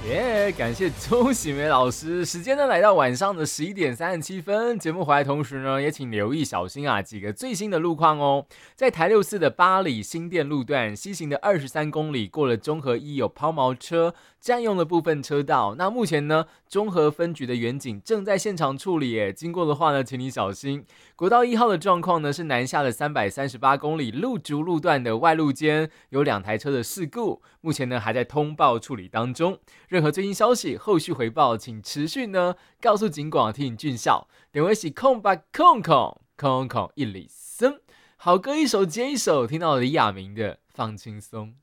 感谢周喜梅老师。时间呢来到晚上的11:37，节目回来同时呢，也请留意小心几个最新的路况哦。在台64的八里新店路段，西行的23公里过了中和一有抛锚车占用了部分车道。那目前呢，中和分局的员警正在现场处理耶，经过的话呢，请你小心。国道1号的状况呢是南下的338公里路竹路段的外路间有2台车的事故，目前呢还在通报处理当中。任何最新消息、后续回报，请持续呢告诉警广听俊孝。点位是空一里森。好歌一首接一首，听到李亚明的《放轻松》。